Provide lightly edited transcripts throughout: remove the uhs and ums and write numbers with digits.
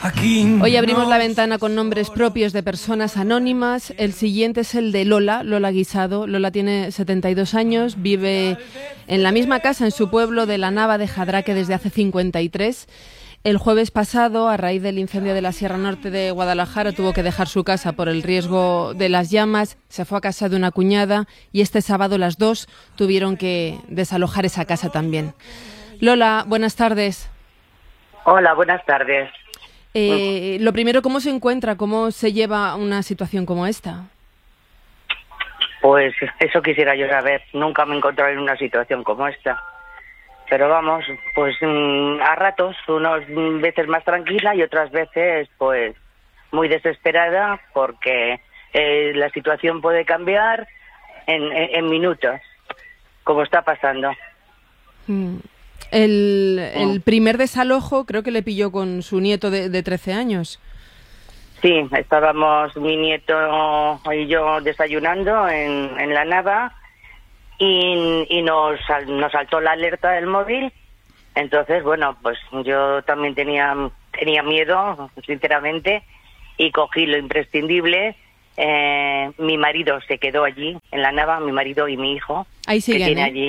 Hoy abrimos la ventana con nombres propios de personas anónimas. El siguiente es el de Lola Guisado. Lola tiene 72 años, vive en la misma casa en su pueblo de la Nava de Jadraque desde hace 53. El jueves pasado, a raíz del incendio de la Sierra Norte de Guadalajara, tuvo que dejar su casa por el riesgo de las llamas. Se fue a casa de una cuñada y este sábado las dos tuvieron que desalojar esa casa también. Lola, buenas tardes. Hola, buenas tardes. Lo primero, ¿cómo se encuentra? ¿Cómo se lleva una situación como esta? Pues eso quisiera yo saber. Nunca me he encontrado en una situación como esta. Pero vamos, pues a ratos, unas veces más tranquila y otras veces pues muy desesperada porque la situación puede cambiar en minutos, como está pasando. El primer desalojo creo que le pilló con su nieto de 13 años. Sí, estábamos mi nieto y yo desayunando en la Nava y nos saltó la alerta del móvil. Entonces, bueno, pues yo también tenía miedo, sinceramente, y cogí lo imprescindible. Mi marido se quedó allí en la Nava, mi marido y mi hijo. Ahí siguen, que tiene allí.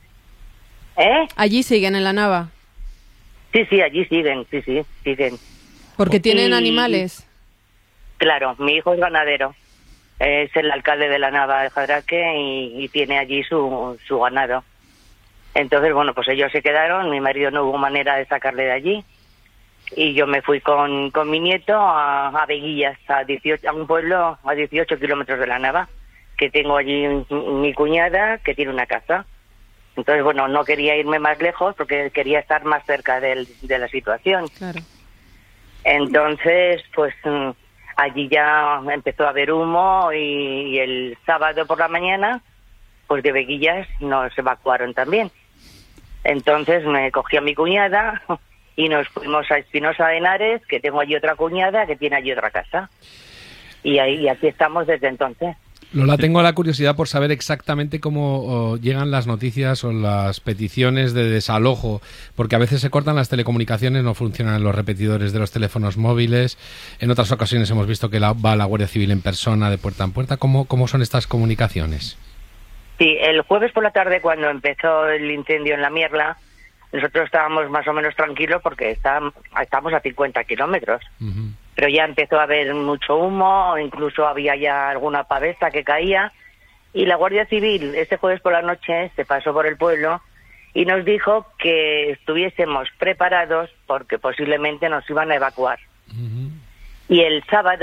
Allí siguen en la Nava. Sí, allí siguen, siguen. Porque tienen animales. Claro, mi hijo es ganadero. Es el alcalde de la Nava de Jadraque y tiene allí su ganado. Entonces, bueno, pues ellos se quedaron, mi marido no hubo manera de sacarle de allí y yo me fui con mi nieto a Veguillas, a un pueblo a 18 kilómetros de la Nava, que tengo allí mi cuñada que tiene una casa. Entonces, bueno, no quería irme más lejos porque quería estar más cerca de la situación. Claro. Entonces, pues allí ya empezó a haber humo y el sábado por la mañana, pues de Veguillas nos evacuaron también. Entonces me cogí a mi cuñada y nos fuimos a Espinosa de Henares, que tengo allí otra cuñada que tiene allí otra casa. Y aquí estamos desde entonces. Lola, tengo la curiosidad por saber exactamente cómo llegan las noticias o las peticiones de desalojo, porque a veces se cortan las telecomunicaciones, no funcionan los repetidores de los teléfonos móviles. En otras ocasiones hemos visto que va la Guardia Civil en persona, de puerta en puerta. ¿Cómo son estas comunicaciones? Sí, el jueves por la tarde, cuando empezó el incendio en La Mierla, nosotros estábamos más o menos tranquilos porque estamos a 50 kilómetros. Uh-huh. Pero ya empezó a haber mucho humo, incluso había ya alguna pavesa que caía. Y la Guardia Civil, este jueves por la noche, se pasó por el pueblo y nos dijo que estuviésemos preparados porque posiblemente nos iban a evacuar. Uh-huh. Y el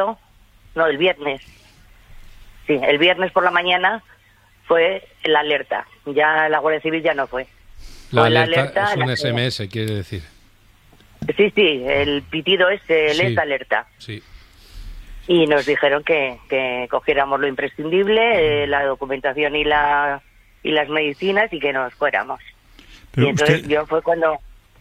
viernes por la mañana fue la alerta. Ya la Guardia Civil ya no fue. La alerta es un SMS, quiere decir. Sí, el pitido es el alerta. Sí. Y nos dijeron que cogiéramos lo imprescindible, la documentación y las medicinas y que nos fuéramos. Pero y entonces yo fue cuando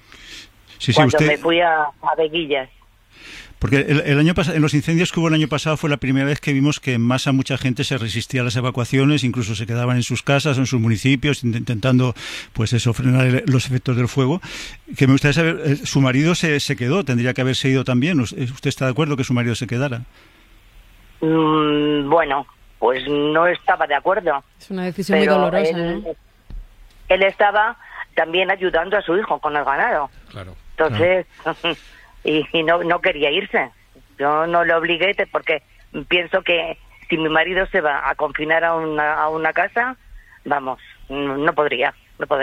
me fui a Veguillas. Porque el año pasado, en los incendios que hubo el año pasado, fue la primera vez que vimos que en masa mucha gente se resistía a las evacuaciones, incluso se quedaban en sus casas o en sus municipios intentando, pues eso, frenar los efectos del fuego. Que me gustaría saber, su marido se quedó, tendría que haberse ido también. ¿Usted está de acuerdo que su marido se quedara? Bueno, pues no estaba de acuerdo. Es una decisión muy dolorosa, ¿no? Él estaba también ayudando a su hijo con el ganado. Claro. Entonces... Claro. Y no quería irse. Yo no lo obligué porque pienso que si mi marido se va a confinar a una casa, vamos, no podría.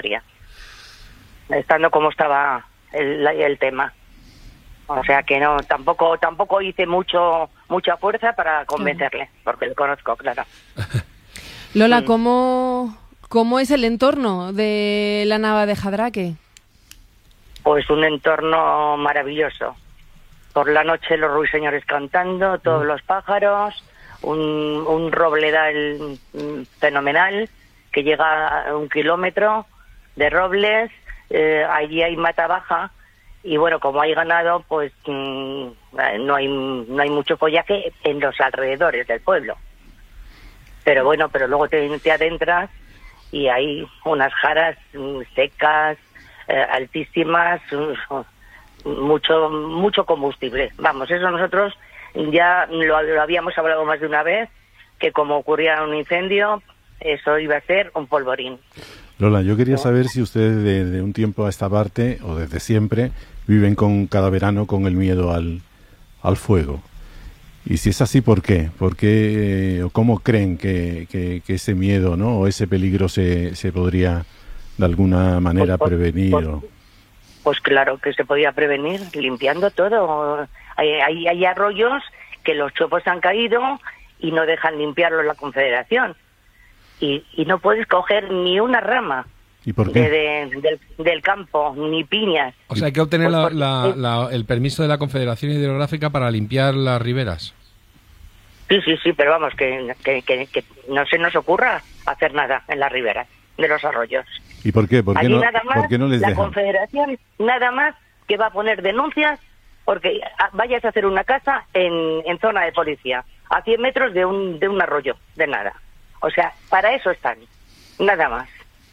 Estando como estaba el tema. O sea que no, tampoco hice mucha fuerza para convencerle, porque lo conozco, claro. Lola, ¿cómo es el entorno de la Nava de Jadraque? Pues un entorno maravilloso. Por la noche los ruiseñores cantando, todos los pájaros, un robledal fenomenal que llega a 1 kilómetro de robles. Allí hay mata baja y bueno, como hay ganado, pues no hay mucho follaje en los alrededores del pueblo. Pero bueno, luego te adentras y hay unas jaras secas, altísimas, mucho combustible. Vamos, eso nosotros ya lo habíamos hablado más de una vez, que como ocurría un incendio, eso iba a ser un polvorín. Lola, yo quería saber si ustedes de un tiempo a esta parte, o desde siempre, viven cada verano con el miedo al fuego. Y si es así, ¿por qué? ¿Por qué o cómo creen que ese miedo, ¿no?, o ese peligro se podría de alguna manera prevenir? Pues claro que se podía prevenir limpiando todo. Hay arroyos que los chopos han caído y no dejan limpiarlo la Confederación. Y no puedes coger ni una rama. ¿Y por qué? Del campo, ni piñas. O sea, hay que obtener el permiso de la Confederación Hidrográfica para limpiar las riberas. Sí, pero vamos, que no se nos ocurra hacer nada en las riberas de los arroyos. ¿Y por qué? ¿Por qué no les dejan? La Confederación nada más que va a poner denuncias porque vayas a hacer una casa en zona de policía, a 100 metros de un arroyo, de nada. O sea, para eso están, nada más.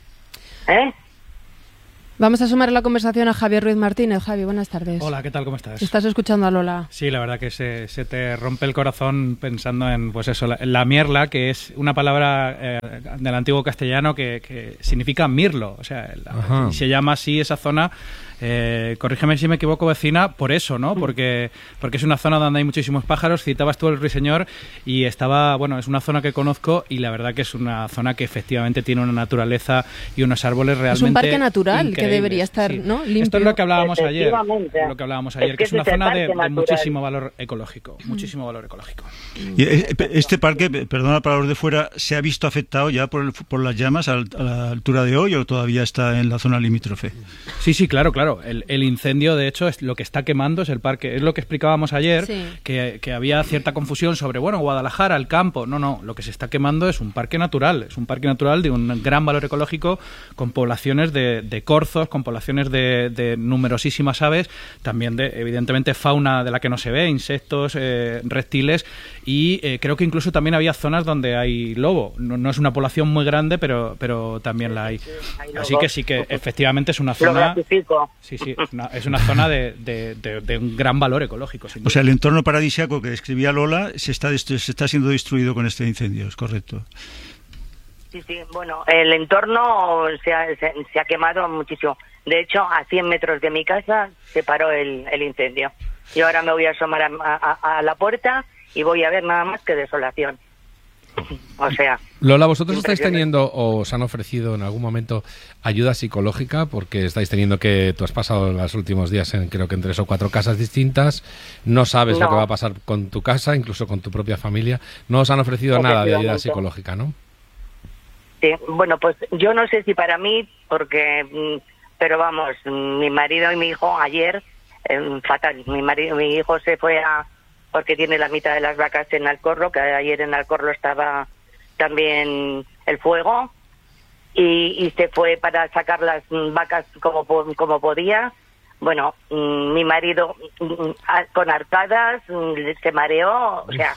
Vamos a sumar a la conversación a Javier Ruiz Martínez. Javi, buenas tardes. Hola, ¿qué tal? ¿Cómo estás? ¿Estás escuchando a Lola? Sí, la verdad que se te rompe el corazón pensando en, pues eso, la mierla, que es una palabra del antiguo castellano que significa mirlo. O sea, y se llama así esa zona. Corrígeme si me equivoco, vecina, por eso, ¿no? Porque es una zona donde hay muchísimos pájaros. Citabas tú el ruiseñor y es una zona que conozco y la verdad que es una zona que efectivamente tiene una naturaleza y unos árboles realmente es un parque natural increíbles. Que debería estar, sí, ¿no?, limpio. Esto es lo que hablábamos ayer. Es Que es una zona de muchísimo valor ecológico. Muchísimo valor ecológico. Y este parque, perdona para los de fuera, ¿se ha visto afectado ya por las llamas a la altura de hoy o todavía está en la zona limítrofe? Sí, claro. El incendio, de hecho, es lo que está quemando es el parque. Es lo que explicábamos ayer, sí, que había cierta confusión sobre, Guadalajara, el campo. No, lo que se está quemando es un parque natural. Es un parque natural de un gran valor ecológico, con poblaciones de corzos, con poblaciones de numerosísimas aves, también evidentemente, fauna de la que no se ve, insectos, reptiles, y creo que incluso también había zonas donde hay lobo. No es una población muy grande, pero también la hay. Así que sí que efectivamente es una zona... Sí, es una zona de un gran valor ecológico. O sea, el entorno paradisíaco que describía Lola se está siendo destruido con este incendio, ¿es correcto? Sí, bueno, el entorno se ha quemado muchísimo. De hecho, a 100 metros de mi casa se paró el incendio. Y ahora me voy a asomar a la puerta y voy a ver nada más que desolación. O sea... Lola, ¿vosotros estáis teniendo o os han ofrecido en algún momento ayuda psicológica? Porque estáis teniendo tú has pasado los últimos días creo que en 3 o 4 casas distintas, no sabes lo que va a pasar con tu casa, incluso con tu propia familia. No os han ofrecido nada de ayuda psicológica, ¿no? Sí, bueno, pues yo no sé si para mí, pero vamos, mi marido y mi hijo ayer, fatal. Mi hijo se fue porque tiene la mitad de las vacas en Alcorro, que ayer en Alcorro estaba también el fuego, y se fue para sacar las vacas como podía. Bueno, mi marido con arcadas se mareó, o sea,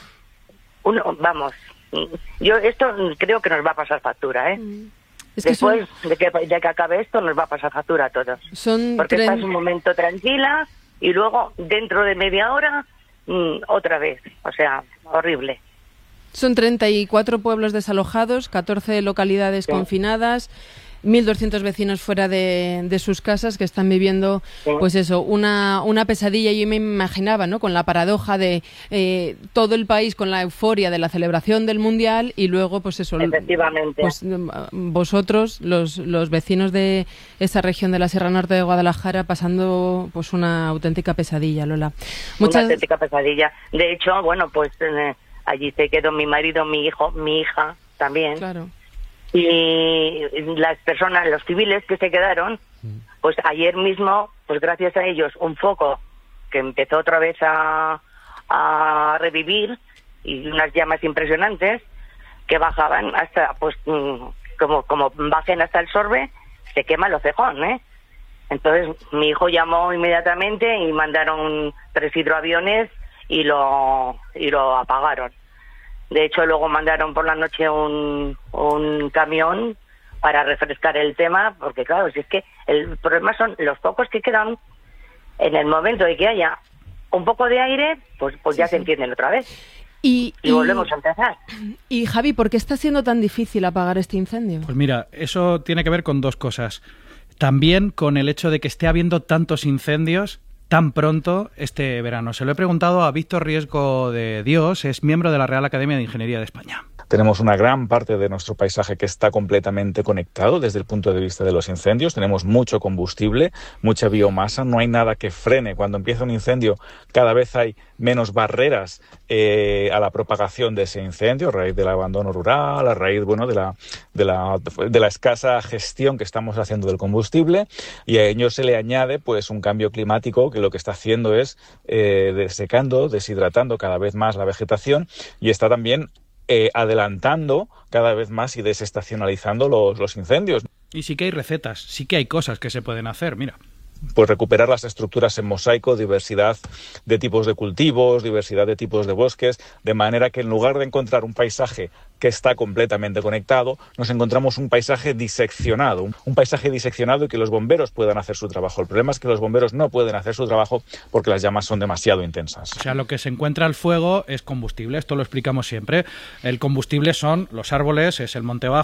yo esto creo que nos va a pasar factura, Después de que acabe esto nos va a pasar factura a todos. Porque estás un momento tranquila y luego dentro de media hora otra vez, o sea, horrible. Son 34 pueblos desalojados, 14 localidades confinadas, 1.200 vecinos fuera de sus casas que están viviendo, pues eso, una pesadilla. Yo me imaginaba, ¿no?, con la paradoja de todo el país con la euforia de la celebración del Mundial y luego, pues eso, efectivamente, pues vosotros, los vecinos de esa región de la Sierra Norte de Guadalajara, pasando pues una auténtica pesadilla, Lola. Una auténtica pesadilla. De hecho, bueno, pues allí se quedó mi marido, mi hijo, mi hija también. Claro. Y las personas, los civiles que se quedaron, pues ayer mismo, pues gracias a ellos, un foco que empezó otra vez a revivir y unas llamas impresionantes que bajaban hasta, pues como bajen hasta el Sorbe, se quema el Ocejón, Entonces mi hijo llamó inmediatamente y mandaron 3 hidroaviones y lo apagaron. De hecho, luego mandaron por la noche un camión para refrescar el tema, porque claro, si es que el problema son los focos que quedan, En el momento de que haya un poco de aire, pues ya se encienden otra vez. Y volvemos a empezar. Y Javi, ¿por qué está siendo tan difícil apagar este incendio? Pues mira, eso tiene que ver con dos cosas. También con el hecho de que esté habiendo tantos incendios tan pronto este verano. Se lo he preguntado a Víctor Riesgo de Dios, es miembro de la Real Academia de Ingeniería de España. Tenemos una gran parte de nuestro paisaje que está completamente conectado desde el punto de vista de los incendios. Tenemos mucho combustible, mucha biomasa, no hay nada que frene. Cuando empieza un incendio, cada vez hay menos barreras a la propagación de ese incendio, a raíz del abandono rural, a raíz de la escasa gestión que estamos haciendo del combustible, y a ello se le añade pues un cambio climático que lo que está haciendo es desecando, deshidratando cada vez más la vegetación, y está también adelantando cada vez más y desestacionalizando los incendios. Y sí que hay recetas, sí que hay cosas que se pueden hacer, mira. Pues recuperar las estructuras en mosaico, diversidad de tipos de cultivos, diversidad de tipos de bosques, de manera que en lugar de encontrar un paisaje que está completamente conectado, nos encontramos un paisaje diseccionado y que los bomberos puedan hacer su trabajo. El problema es que los bomberos no pueden hacer su trabajo porque las llamas son demasiado intensas. O sea, lo que se encuentra al fuego es combustible, esto lo explicamos siempre. El combustible son los árboles, es el monte bajo,